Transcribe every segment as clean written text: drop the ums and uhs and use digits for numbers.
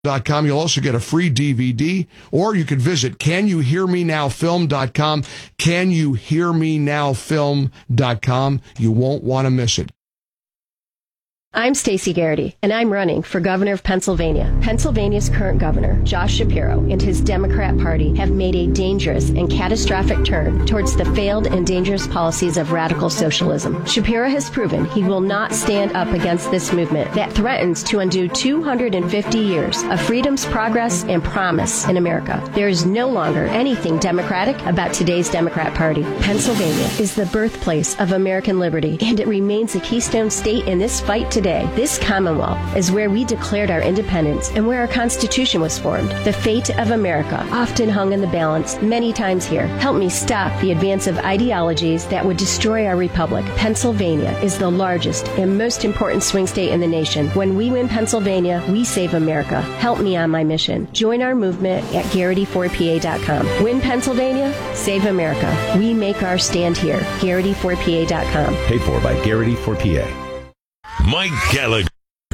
.com. You'll also get a free DVD, or you could visit CanYouHearMeNowFilm.com, CanYouHearMeNowFilm.com. You won't want to miss it. I'm Stacey Garrity, and I'm running for governor of Pennsylvania. Pennsylvania's current governor, Josh Shapiro, and his Democrat Party have made a dangerous and catastrophic turn towards the failed and dangerous policies of radical socialism. Shapiro has proven he will not stand up against this movement that threatens to undo 250 years of freedom's progress and promise in America. There is no longer anything democratic about today's Democrat Party. Pennsylvania is the birthplace of American liberty, and it remains a keystone state in this fight today. This Commonwealth is where we declared our independence and where our Constitution was formed. The fate of America often hung in the balance many times here. Help me stop the advance of ideologies that would destroy our republic. Pennsylvania is the largest and most important swing state in the nation. When we win Pennsylvania, we save America. Help me on my mission. Join our movement at Garrity4PA.com. Win Pennsylvania, save America. We make our stand here. Garrity4PA.com. Paid for by Garrity4PA. Mike Gallagher.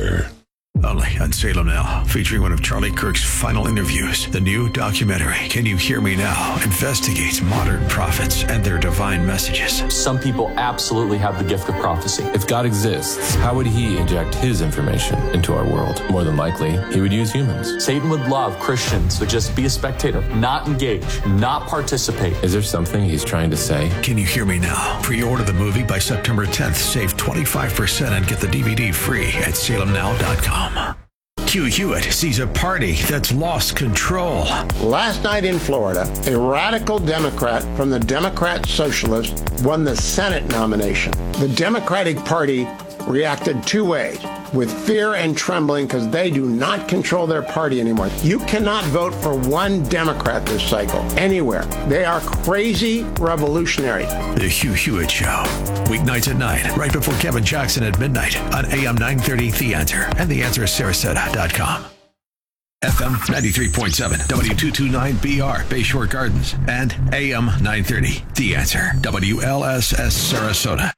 Only on Salem Now, featuring one of Charlie Kirk's final interviews. The new documentary, Can You Hear Me Now?, investigates modern prophets and their divine messages. Some people absolutely have the gift of prophecy. If God exists, how would he inject his information into our world? More than likely, he would use humans. Satan would love Christians to just be a spectator, not engage, not participate. Is there something he's trying to say? Can You Hear Me Now? Pre-order the movie by September 10th. Save 25% and get the DVD free at salemnow.com. Hugh Hewitt sees a party that's lost control. Last night in Florida, a radical Democrat from the Democrat Socialists won the Senate nomination. The Democratic Party reacted two ways, with fear and trembling, because they do not control their party anymore. You cannot vote for one Democrat this cycle, anywhere. They are crazy revolutionary. The Hugh Hewitt Show. Weeknights at 9, right before Kevin Jackson at midnight on AM 930 The Answer and TheAnswerSarasota.com. FM 93.7, W229BR, Bayshore Gardens, and AM 930 The Answer, WLSS Sarasota.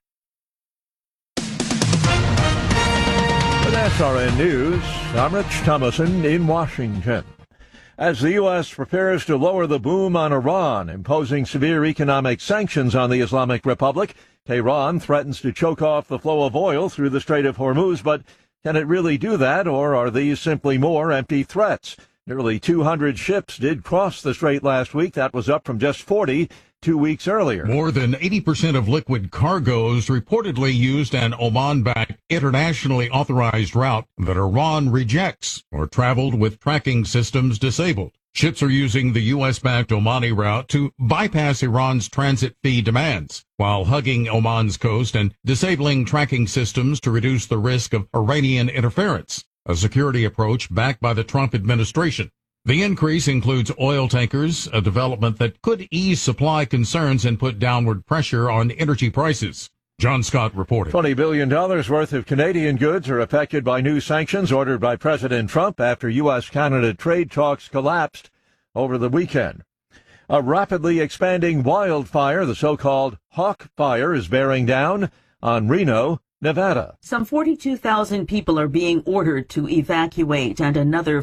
With SRN News, I'm Rich Thomason in Washington. As the U.S. prepares to lower the boom on Iran, imposing severe economic sanctions on the Islamic Republic, Tehran threatens to choke off the flow of oil through the Strait of Hormuz, but can it really do that, or are these simply more empty threats? Nearly 200 ships did cross the strait last week. That was up from just 40 2 weeks earlier. More than 80% of liquid cargoes reportedly used an Oman-backed internationally authorized route that Iran rejects or traveled with tracking systems disabled. Ships are using the U.S.-backed Omani route to bypass Iran's transit fee demands, while hugging Oman's coast and disabling tracking systems to reduce the risk of Iranian interference, a security approach backed by the Trump administration. The increase includes oil tankers, a development that could ease supply concerns and put downward pressure on energy prices. John Scott reported. $20 billion worth of Canadian goods are affected by new sanctions ordered by President Trump after U.S.-Canada trade talks collapsed over the weekend. A rapidly expanding wildfire, the so-called Hawk Fire, is bearing down on Reno, Nevada. Some 42,000 people are being ordered to evacuate, and another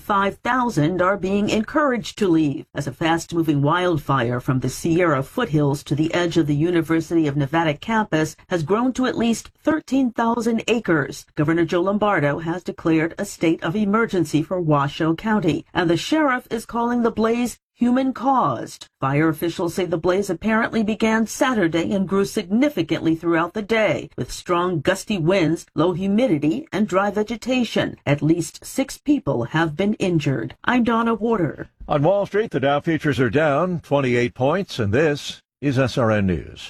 45,000 are being encouraged to leave as a fast-moving wildfire from the Sierra foothills to the edge of the University of Nevada campus has grown to at least 13,000 acres. Governor Joe Lombardo has declared a state of emergency for Washoe County, and the sheriff is calling the blaze human-caused. Fire officials say the blaze apparently began Saturday and grew significantly throughout the day, with strong gusty winds, low humidity, and dry vegetation. At least 6 people have been injured. I'm Donna Warder. On Wall Street, the Dow futures are down 28 points, and this is SRN News.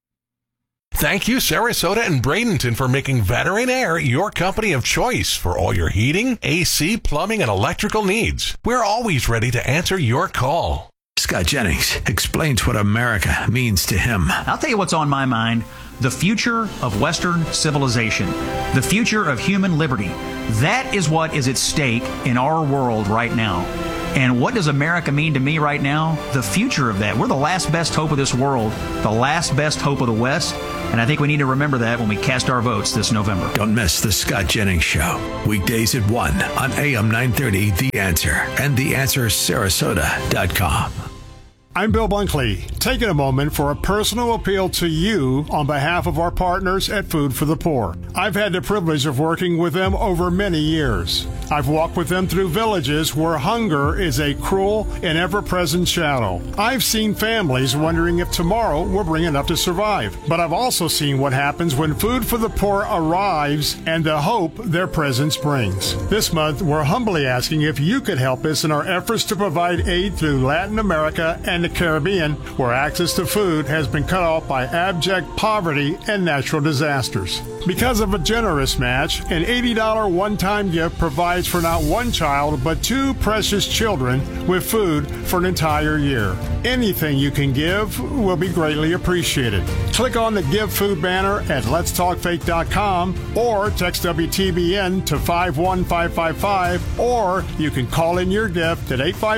Thank you, Sarasota and Bradenton, for making Veteran Air your company of choice for all your heating, AC, plumbing, and electrical needs. We're always ready to answer your call. Scott Jennings explains what America means to him. I'll tell you what's on my mind. The future of Western civilization. The future of human liberty. That is what is at stake in our world right now. And what does America mean to me right now? The future of that. We're the last best hope of this world, the last best hope of the West. And I think we need to remember that when we cast our votes this November. Don't miss the Scott Jennings Show. Weekdays at 1 on AM 930, The Answer, and TheAnswerSarasota.com. I'm Bill Bunkley, taking a moment for a personal appeal to you on behalf of our partners at Food for the Poor. I've had the privilege of working with them over many years. I've walked with them through villages where hunger is a cruel and ever-present shadow. I've seen families wondering if tomorrow will bring enough to survive. But I've also seen what happens when Food for the Poor arrives and the hope their presence brings. This month, we're humbly asking if you could help us in our efforts to provide aid through Latin America and the Caribbean, where access to food has been cut off by abject poverty and natural disasters. Because of a generous match, an $80 one-time gift provides for not one child, but 2 precious children with food for an entire year. Anything you can give will be greatly appreciated. Click on the Give Food banner at letstalkfaith.com or text WTBN to 51555, or you can call in your gift at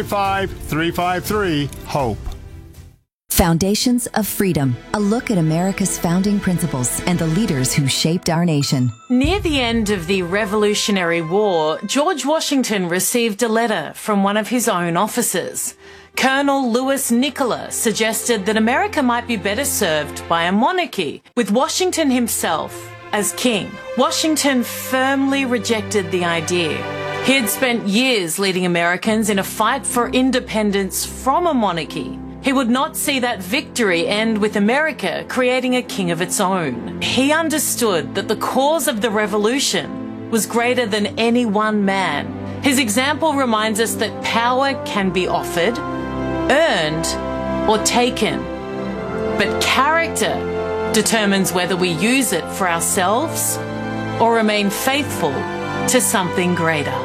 855-353-HOPE. Foundations of Freedom, a look at America's founding principles and the leaders who shaped our nation. Near the end of the Revolutionary War, George Washington received a letter from one of his own officers. Colonel Louis Nicola suggested that America might be better served by a monarchy, with Washington himself as king. Washington firmly rejected the idea. He had spent years leading Americans in a fight for independence from a monarchy. He would not see that victory end with America creating a king of its own. He understood that the cause of the revolution was greater than any one man. His example reminds us that power can be offered, earned, or taken. But character determines whether we use it for ourselves or remain faithful to something greater.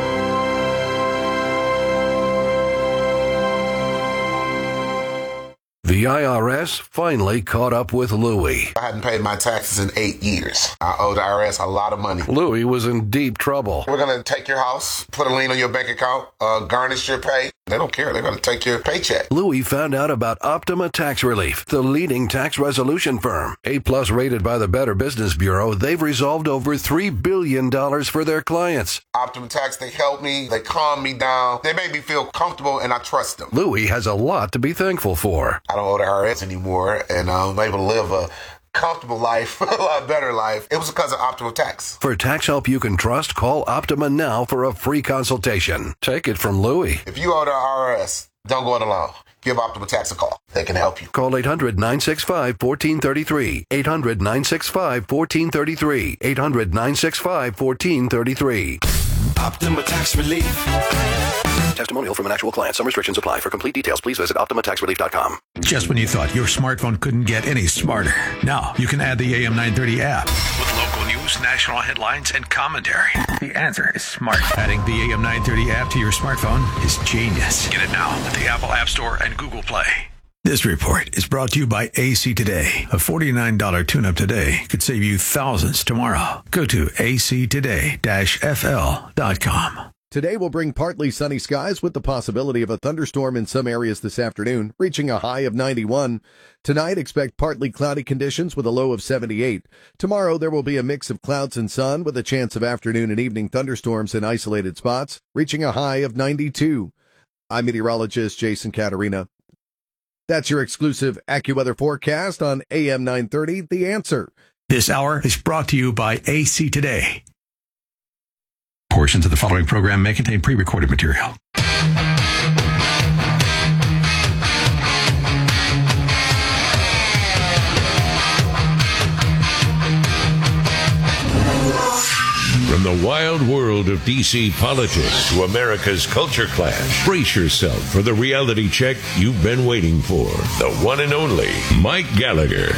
The IRS finally caught up with Louis. I hadn't paid my taxes in 8 years. I owe the IRS a lot of money. Louis was in deep trouble. We're going to take your house, put a lien on your bank account, garnish your pay. They don't care. They're going to take your paycheck. Louis found out about Optima Tax Relief, the leading tax resolution firm. A-plus rated by the Better Business Bureau, they've resolved over $3 billion for their clients. Optima Tax, they help me. They calm me down. They make me feel comfortable, and I trust them. Louis has a lot to be thankful for. I don't owe the IRS anymore, and I'm able to live a comfortable life, a lot better life. It was because of Optima Tax. For tax help you can trust, call Optima now for a free consultation. Take it from Louis. If you owe the IRS, don't go it alone. Give Optima Tax a call. They can help you. Call 800-965-1433. 800-965-1433. 800-965-1433. Optima Tax Relief. Testimonial from an actual client. Some restrictions apply. For complete details, please visit OptimaTaxRelief.com. Just when you thought your smartphone couldn't get any smarter, now you can add the AM 930 app with local news, national headlines, and commentary. The answer is smart. Adding the AM 930 app to your smartphone is genius. Get it now at the Apple App Store and Google Play. This report is brought to you by AC Today. A $49 tune-up today could save you thousands tomorrow. Go to actoday-fl.com. Today will bring partly sunny skies with the possibility of a thunderstorm in some areas this afternoon, reaching a high of 91. Tonight, expect partly cloudy conditions with a low of 78. Tomorrow, there will be a mix of clouds and sun with a chance of afternoon and evening thunderstorms in isolated spots, reaching a high of 92. I'm meteorologist Jason Caterina. That's your exclusive AccuWeather forecast on AM 930, The Answer. This hour is brought to you by AC Today. Portions of the following program may contain pre-recorded material. From the wild world of D.C. politics to America's culture clash, brace yourself for the reality check you've been waiting for. The one and only Mike Gallagher.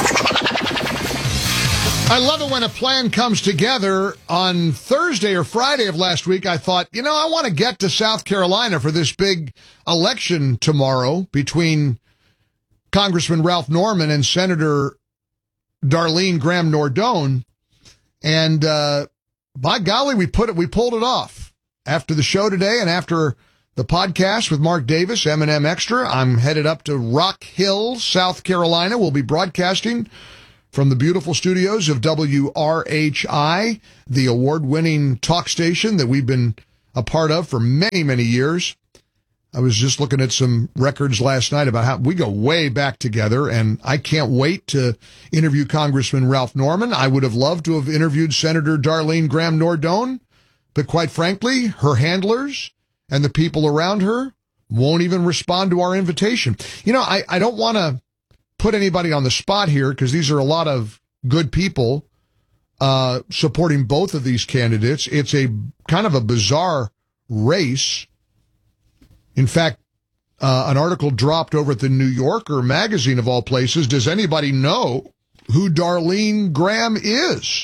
I love it when a plan comes together. On Thursday or Friday of last week, I thought, I want to get to South Carolina for this big election tomorrow between Congressman Ralph Norman and Senator Darlene Graham Nordone. And by golly, we pulled it off. After the show today and after the podcast with Mark Davis, M&M Extra, I'm headed up to Rock Hill, South Carolina. We'll be broadcasting from the beautiful studios of WRHI, the award-winning talk station that we've been a part of for many, many years. I was just looking at some records last night about how we go way back together, and I can't wait to interview Congressman Ralph Norman. I would have loved to have interviewed Senator Darlene Graham-Nordone, but quite frankly, her handlers and the people around her won't even respond to our invitation. You know, I don't want to put anybody on the spot here because these are a lot of good people supporting both of these candidates. It's a kind of a bizarre race. In fact, an article dropped over at the New Yorker magazine of all places. Does anybody know who Darlene Graham is?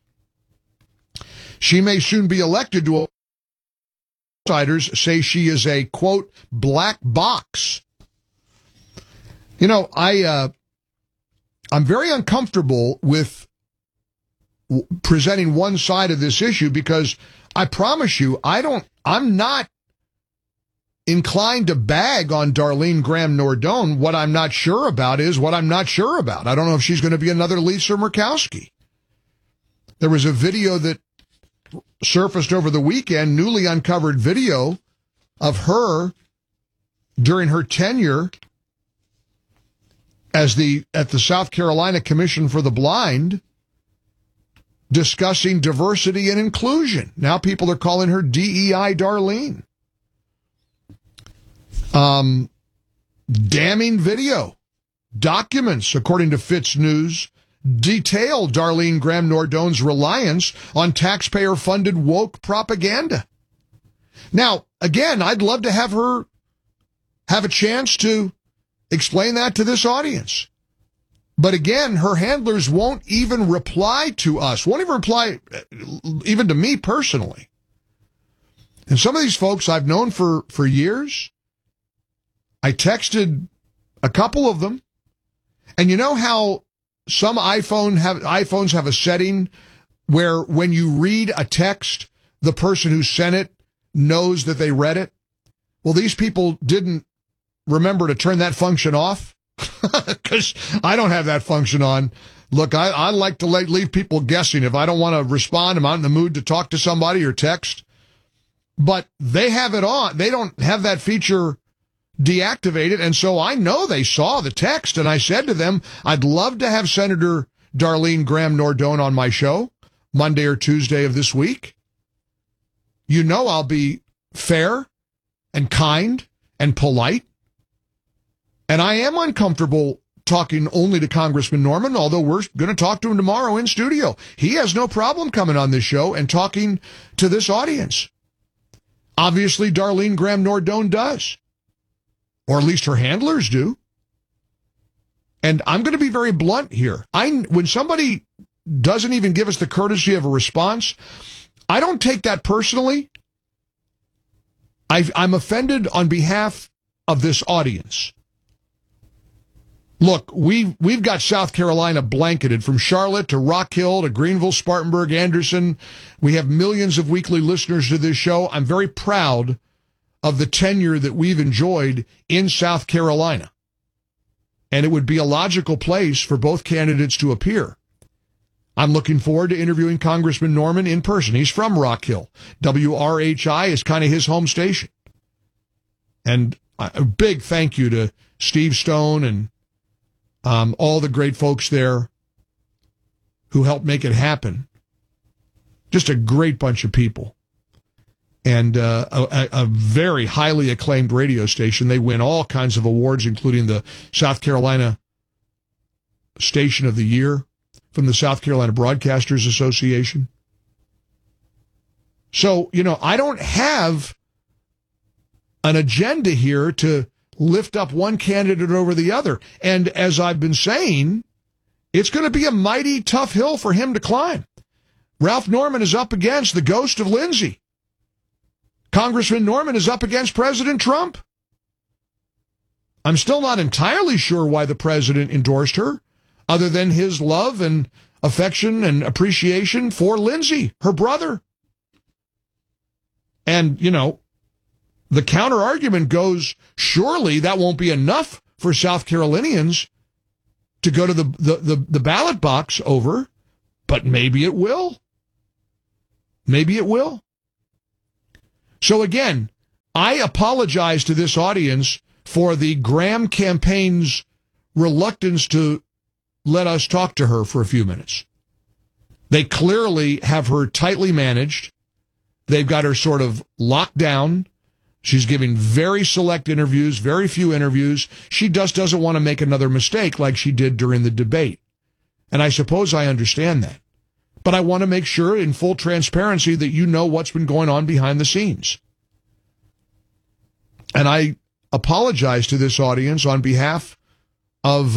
She may soon be elected to outsiders say she is a, quote, black box. You know, I'm very uncomfortable with presenting one side of this issue because I promise you, I'm not inclined to bag on Darlene Graham-Nordone. What I'm not sure about is what I'm not sure about. I don't know if she's going to be another Lisa Murkowski. There was a video that surfaced over the weekend, newly uncovered video of her during her tenure at the South Carolina Commission for the Blind, discussing diversity and inclusion. Now people are calling her DEI Darlene. Damning video. Documents, according to Fitz News, detail Darlene Graham-Nordone's reliance on taxpayer-funded woke propaganda. Now, again, I'd love to have her have a chance to explain that to this audience. But again, her handlers won't even reply to us, won't even reply even to me personally. And some of these folks I've known for years. I texted a couple of them. And you know how some iPhones have a setting where when you read a text, the person who sent it knows that they read it? Well, these people didn't remember to turn that function off because I don't have that function on. Look, I like to leave people guessing. If I don't want to respond, I'm not in the mood to talk to somebody or text. But they have it on. They don't have that feature deactivated, and so I know they saw the text, and I said to them, I'd love to have Senator Darlene Graham-Nordone on my show Monday or Tuesday of this week. You know I'll be fair and kind and polite, and I am uncomfortable talking only to Congressman Norman, although we're going to talk to him tomorrow in studio. He has no problem coming on this show and talking to this audience. Obviously, Darlene Graham-Nordone does. Or at least her handlers do. And I'm going to be very blunt here. When somebody doesn't even give us the courtesy of a response, I don't take that personally. I'm offended on behalf of this audience. Look, we've got South Carolina blanketed from Charlotte to Rock Hill to Greenville, Spartanburg, Anderson. We have millions of weekly listeners to this show. I'm very proud of the tenure that we've enjoyed in South Carolina. And it would be a logical place for both candidates to appear. I'm looking forward to interviewing Congressman Norman in person. He's from Rock Hill. WRHI is kind of his home station. And a big thank you to Steve Stone and all the great folks there who helped make it happen. Just a great bunch of people. And a very highly acclaimed radio station. They win all kinds of awards, including the South Carolina Station of the Year from the South Carolina Broadcasters Association. So, you know, I don't have an agenda here to lift up one candidate over the other. And as I've been saying, it's going to be a mighty tough hill for him to climb. Ralph Norman is up against the ghost of Lindsay. Congressman Norman is up against President Trump. I'm still not entirely sure why the president endorsed her, other than his love and affection and appreciation for Lindsay, her brother. And, you know, the counter-argument goes, surely that won't be enough for South Carolinians to go to the ballot box over, but maybe it will. Maybe it will. So again, I apologize to this audience for the Graham campaign's reluctance to let us talk to her for a few minutes. They clearly have her tightly managed. They've got her sort of locked down. She's giving very select interviews, very few interviews. She just doesn't want to make another mistake like she did during the debate. And I suppose I understand that. But I want to make sure in full transparency that you know what's been going on behind the scenes. And I apologize to this audience on behalf of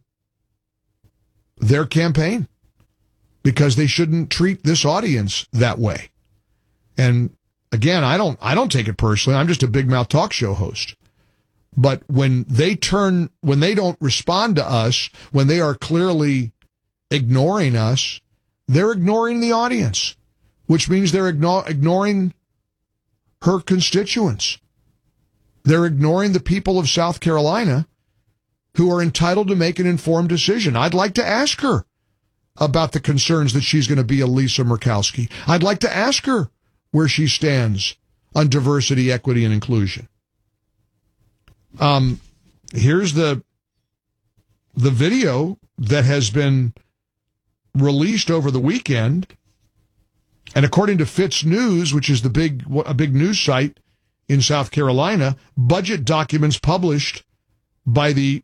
their campaign, because they shouldn't treat this audience that way. And again, I don't take it personally. I'm just a big mouth talk show host. But when they don't respond to us, when they are clearly ignoring us, they're ignoring the audience, which means they're ignoring her constituents. They're ignoring the people of South Carolina who are entitled to make an informed decision. I'd like to ask her about the concerns that she's going to be a Lisa Murkowski. I'd like to ask her where she stands on diversity, equity, and inclusion. Here's the video that has been released over the weekend. And according to Fitz News, which is a big news site in South Carolina, budget documents published by the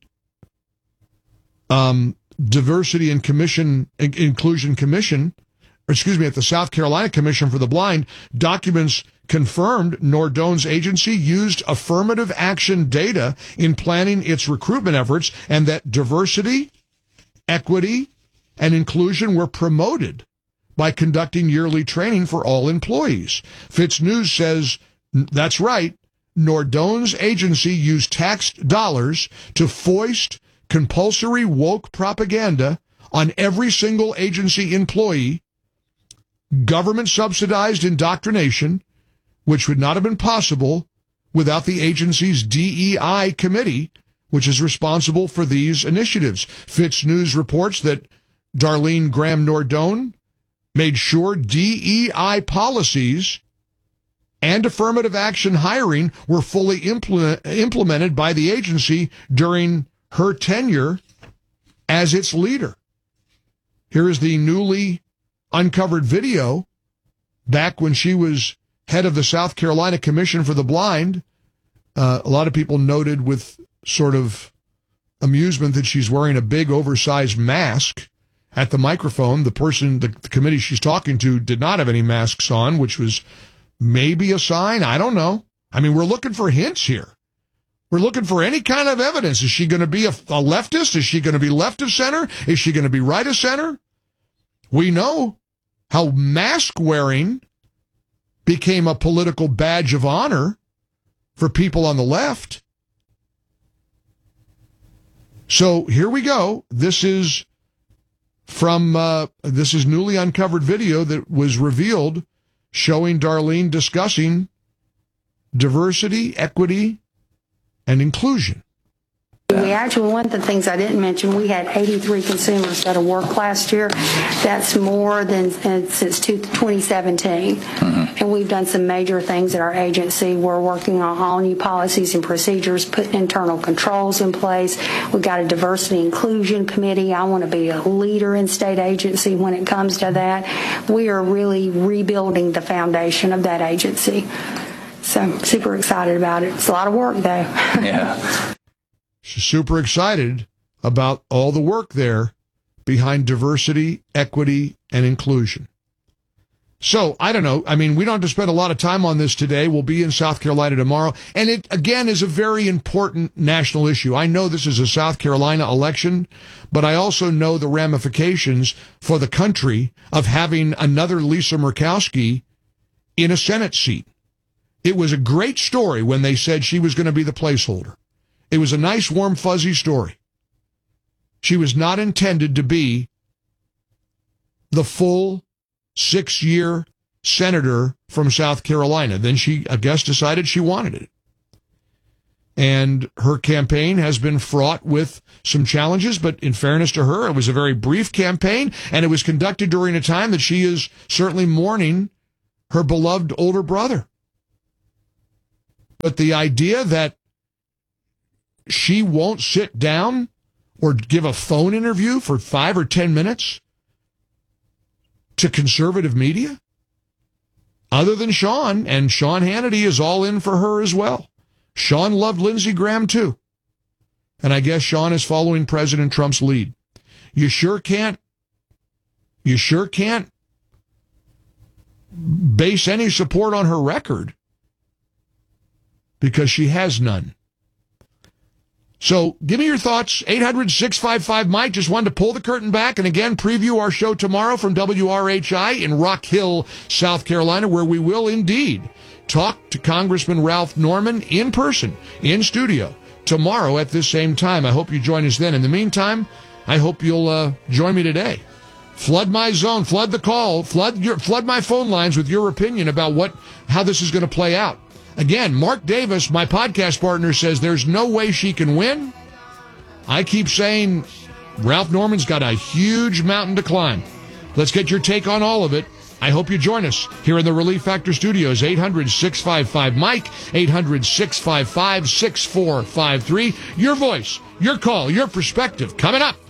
Diversity and Inclusion Commission, at the South Carolina Commission for the Blind, documents confirmed Nordone's agency used affirmative action data in planning its recruitment efforts, and that diversity, equity, and inclusion were promoted by conducting yearly training for all employees. Fitz News says that's right. Nordone's agency used tax dollars to foist compulsory woke propaganda on every single agency employee, government-subsidized indoctrination, which would not have been possible without the agency's DEI committee, which is responsible for these initiatives. Fitz News reports that Darlene Graham Nordone made sure DEI policies and affirmative action hiring were fully implemented by the agency during her tenure as its leader. Here is the newly uncovered video back when she was head of the South Carolina Commission for the Blind. A lot of people noted with sort of amusement that she's wearing a big oversized mask at the microphone. The committee she's talking to did not have any masks on, which was maybe a sign. I don't know. I mean, we're looking for hints here. We're looking for any kind of evidence. Is she going to be a leftist? Is she going to be left of center? Is she going to be right of center? We know how mask wearing became a political badge of honor for people on the left. So here we go. This is newly uncovered video that was revealed showing Darlene discussing diversity, equity, and inclusion. One of the things I didn't mention, we had 83 consumers go to work last year. That's more than since 2017. And we've done some major things at our agency. We're working on all new policies and procedures, putting internal controls in place. We've got a diversity inclusion committee. I want to be a leader in state agency when it comes to that. We are really rebuilding the foundation of that agency. So I'm super excited about it. It's a lot of work, though. Yeah. She's super excited about all the work there behind diversity, equity, and inclusion. So, I don't know. I mean, we don't have to spend a lot of time on this today. We'll be in South Carolina tomorrow. And it, again, is a very important national issue. I know this is a South Carolina election, but I also know the ramifications for the country of having another Lisa Murkowski in a Senate seat. It was a great story when they said she was going to be the placeholder. It was a nice, warm, fuzzy story. She was not intended to be the full 6-year senator from South Carolina. Then she, I guess, decided she wanted it. And her campaign has been fraught with some challenges, but in fairness to her, it was a very brief campaign, and it was conducted during a time that she is certainly mourning her beloved older brother. But the idea that she won't sit down or give a phone interview for 5 or 10 minutes to conservative media, other than Sean, and Sean Hannity is all in for her as well. Sean loved Lindsey Graham too. And I guess Sean is following President Trump's lead. You sure can't base any support on her record, because she has none. So give me your thoughts. 800-655-MIKE. Just wanted to pull the curtain back and again preview our show tomorrow from WRHI in Rock Hill, South Carolina, where we will indeed talk to Congressman Ralph Norman in person, in studio, tomorrow at this same time. I hope you join us then. In the meantime, I hope you'll join me today. Flood my zone, flood the call, flood my phone lines with your opinion about how this is going to play out. Again, Mark Davis, my podcast partner, says there's no way she can win. I keep saying Ralph Norman's got a huge mountain to climb. Let's get your take on all of it. I hope you join us here in the Relief Factor Studios. 800-655-MIKE, 800-655-6453. Your voice, your call, your perspective coming up.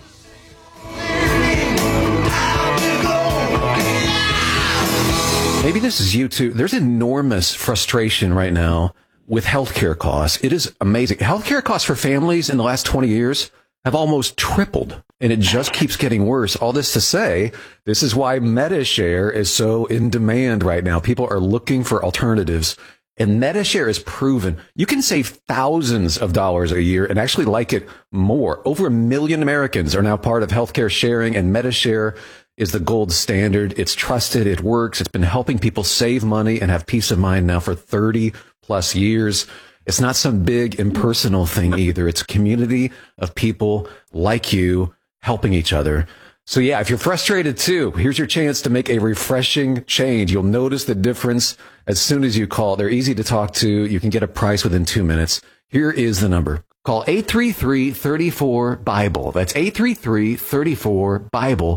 Maybe this is you too. There's enormous frustration right now with healthcare costs. It is amazing. Healthcare costs for families in the last 20 years have almost tripled, and it just keeps getting worse. All this to say, this is why MediShare is so in demand right now. People are looking for alternatives, and MediShare is proven you can save thousands of dollars a year and actually like it more. Over 1 million Americans are now part of healthcare sharing, and MediShare is the gold standard. It's trusted. It works. It's been helping people save money and have peace of mind now for 30 plus years. It's not some big impersonal thing either. It's a community of people like you helping each other. So yeah, if you're frustrated too, here's your chance to make a refreshing change. You'll notice the difference as soon as you call. They're easy to talk to. You can get a price within 2 minutes. Here is the number. Call 833-34-BIBLE. That's 833-34-BIBLE.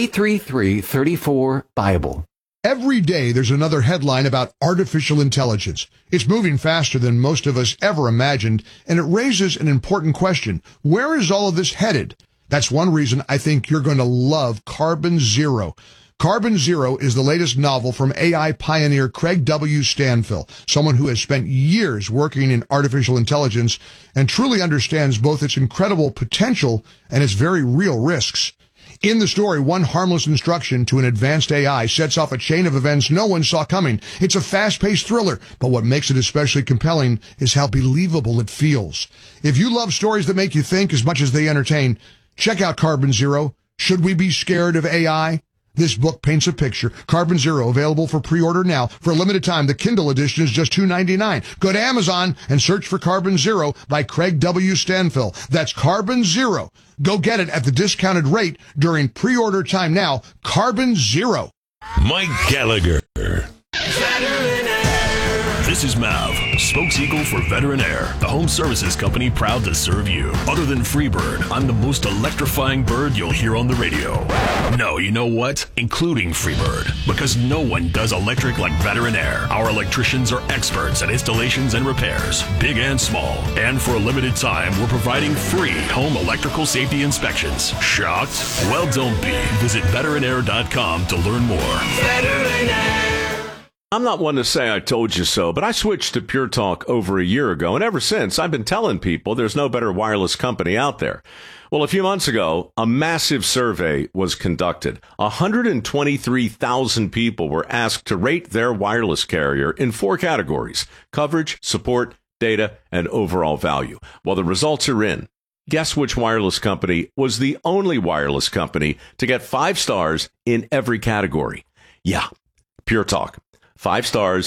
833-34-BIBLE. Every day there's another headline about artificial intelligence. It's moving faster than most of us ever imagined, and it raises an important question. Where is all of this headed? That's one reason I think you're going to love Carbon Zero. Carbon Zero is the latest novel from AI pioneer Craig W. Stanfill, someone who has spent years working in artificial intelligence and truly understands both its incredible potential and its very real risks. In the story, one harmless instruction to an advanced AI sets off a chain of events no one saw coming. It's a fast-paced thriller, but what makes it especially compelling is how believable it feels. If you love stories that make you think as much as they entertain, check out Carbon Zero. Should we be scared of AI? This book paints a picture. Carbon Zero, available for pre-order now. For a limited time, the Kindle edition is just $2.99. Go to Amazon and search for Carbon Zero by Craig W. Stanfill. That's Carbon Zero. Go get it at the discounted rate during pre-order time now. Carbon Zero. Mike Gallagher. This is Mav, spokeseagle for Veteran Air, the home services company proud to serve you. Other than Freebird, I'm the most electrifying bird you'll hear on the radio. No, you know what? Including Freebird, because no one does electric like Veteran Air. Our electricians are experts at installations and repairs, big and small. And for a limited time, we're providing free home electrical safety inspections. Shocked? Well, don't be. Visit veteranair.com to learn more. Veteran Air. I'm not one to say I told you so, but I switched to Pure Talk over a year ago, and ever since, I've been telling people there's no better wireless company out there. Well, a few months ago, a massive survey was conducted. 123,000 people were asked to rate their wireless carrier in 4 categories: coverage, support, data, and overall value. Well, the results are in. Guess which wireless company was the only wireless company to get 5 stars in every category? Yeah, Pure Talk. 5 stars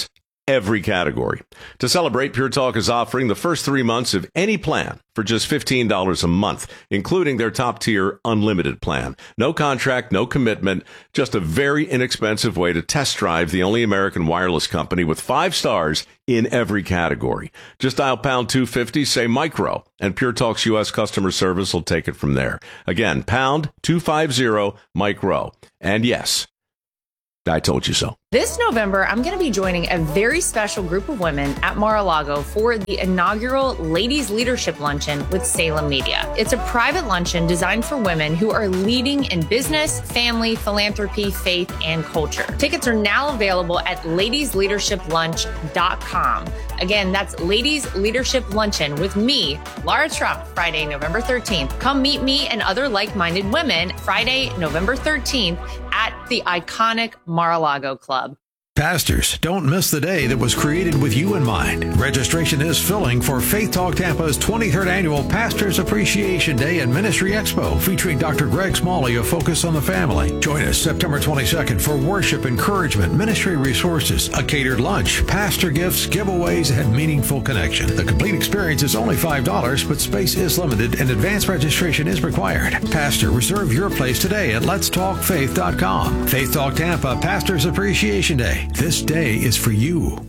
every category. To celebrate, Pure Talk is offering the first 3 months of any plan for just $15 a month, including their top-tier unlimited plan. No contract, no commitment, just a very inexpensive way to test drive the only American wireless company with 5 stars in every category. Just dial pound 250, say micro, and Pure Talk's U.S. customer service will take it from there. Again, pound 250 micro. And yes, I told you so. This November, I'm going to be joining a very special group of women at Mar-a-Lago for the inaugural Ladies Leadership Luncheon with Salem Media. It's a private luncheon designed for women who are leading in business, family, philanthropy, faith, and culture. Tickets are now available at ladiesleadershiplunch.com. Again, that's Ladies Leadership Luncheon with me, Laura Trump, Friday, November 13th. Come meet me and other like-minded women Friday, November 13th at the iconic Mar-a-Lago Club. Pastors, don't miss the day that was created with you in mind. Registration is filling for Faith Talk Tampa's 23rd Annual Pastors Appreciation Day and Ministry Expo, featuring Dr. Greg Smalley of Focus on the Family. Join us September 22nd for worship, encouragement, ministry resources, a catered lunch, pastor gifts, giveaways, and meaningful connection. The complete experience is only $5, but space is limited and advance registration is required. Pastor, reserve your place today at letstalkfaith.com. Faith Talk Tampa Pastors Appreciation Day. This day is for you.